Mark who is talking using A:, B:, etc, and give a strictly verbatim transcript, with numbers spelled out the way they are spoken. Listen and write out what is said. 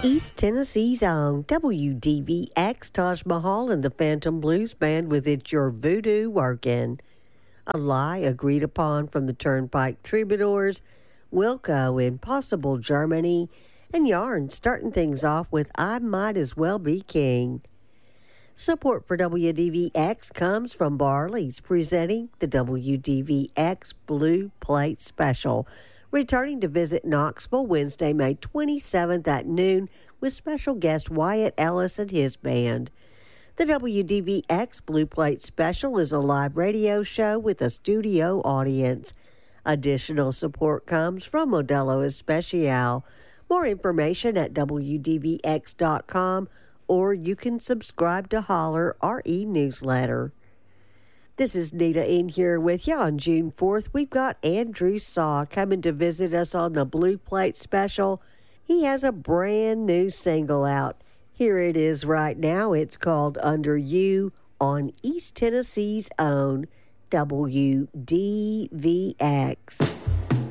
A: East Tennessee's own W D V X, Taj Mahal and the Phantom Blues Band with It's Your Voodoo Workin'. A Lie Agreed Upon from the Turnpike Troubadours, Wilco, Impossible Germany, and Yarn starting things off with I Might As Well Be King. Support for W D V X comes from Barley's, presenting the W D V X Blue Plate Special, returning to visit Knoxville Wednesday, May twenty-seventh at noon with special guest Wyatt Ellis and his band. The W D V X Blue Plate Special is a live radio show with a studio audience. Additional support comes from Modelo Especial. More information at W D V X dot com, or you can subscribe to Holler, our e-newsletter. This is Nita in here with you on June fourth. We've got Andrew Saw coming to visit us on the Blue Plate Special. He has a brand new single out. Here it is right now. It's called Under You on East Tennessee's own W D V X.